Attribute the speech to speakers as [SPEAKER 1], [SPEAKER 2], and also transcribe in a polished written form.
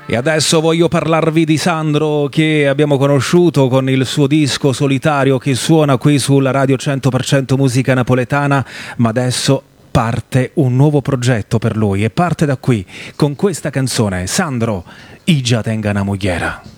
[SPEAKER 1] E adesso voglio parlarvi di Sandro, che abbiamo conosciuto con il suo disco solitario che suona qui sulla Radio 100% Musica Napoletana, ma adesso parte un nuovo progetto per lui e parte da qui con questa canzone. Sandro, Igia tenga una mogliera.